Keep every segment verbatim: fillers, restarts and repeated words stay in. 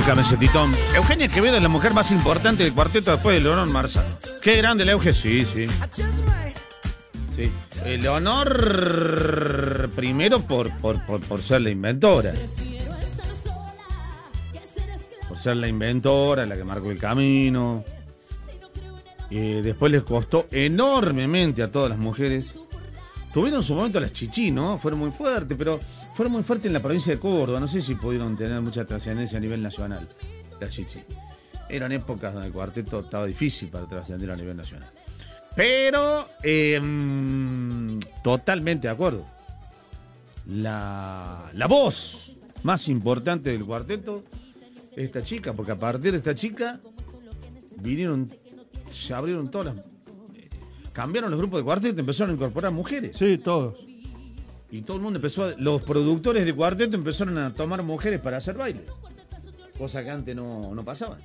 camisetitón. Eugenia Quevedo es la mujer más importante del cuarteto después de Leonor Marzano. Qué grande la Euge, sí, sí. Sí. Eh, Leonor primero por, por, por, por ser la inventora. Por ser la inventora, la que marcó el camino. Eh, después les costó enormemente a todas las mujeres. Tuvieron su momento las chichí, ¿no? Fueron muy fuertes, pero fueron muy fuertes en la provincia de Córdoba. No sé si pudieron tener mucha trascendencia a nivel nacional, las chichí. Eran épocas donde el cuarteto estaba difícil para trascender a nivel nacional. Pero, eh, totalmente de acuerdo. La, la voz más importante del cuarteto es esta chica, porque a partir de esta chica vinieron, se abrieron todas las... Cambiaron los grupos de cuarteto, empezaron a incorporar mujeres. Sí, todos. Y todo el mundo empezó a, los productores de cuarteto empezaron a tomar mujeres para hacer baile. Cosa que antes no, no pasaba.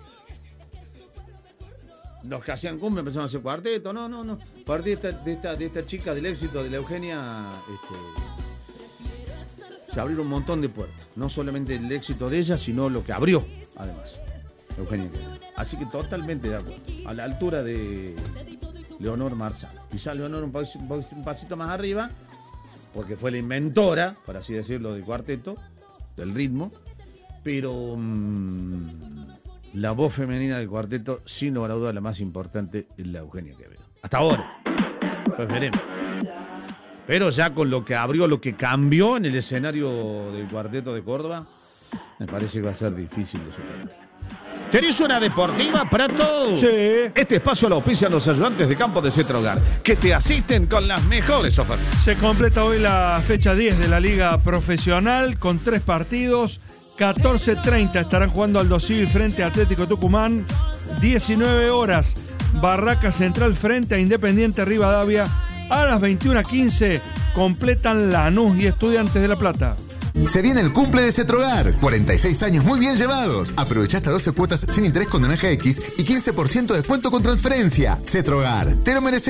Los que hacían cumbia empezaron a hacer cuarteto. No, no, no. A partir de esta, de esta, de esta chica, del éxito de la Eugenia, este, se abrieron un montón de puertas. No solamente el éxito de ella, sino lo que abrió, además. Eugenia. Así que totalmente de acuerdo. A la altura de Leonor Marzano. Quizá Leonor un, pas, un pasito más arriba, porque fue la inventora, por así decirlo, del cuarteto, del ritmo, pero mmm, la voz femenina del cuarteto, sin lugar a duda, la más importante es la Eugenia Quevedo. Hasta ahora. Pues veremos. Pero ya con lo que abrió, lo que cambió en el escenario del cuarteto de Córdoba, me parece que va a ser difícil de superar. ¿Tenés una deportiva, Prato? Sí. Este espacio lo auspician los ayudantes de campo de Cetrogar, que te asisten con las mejores ofertas. Se completa hoy la fecha diez de la Liga Profesional con tres partidos. catorce treinta estarán jugando Aldo Civil frente a Atlético Tucumán. diecinueve horas, Barraca Central frente a Independiente Rivadavia. A las veintiuna quince completan Lanús y Estudiantes de La Plata. Se viene el cumple de Cetrogar, cuarenta y seis años muy bien llevados. Aprovecha hasta doce cuotas sin interés con Naranja X y quince por ciento de descuento con transferencia. Cetrogar, te lo mereces.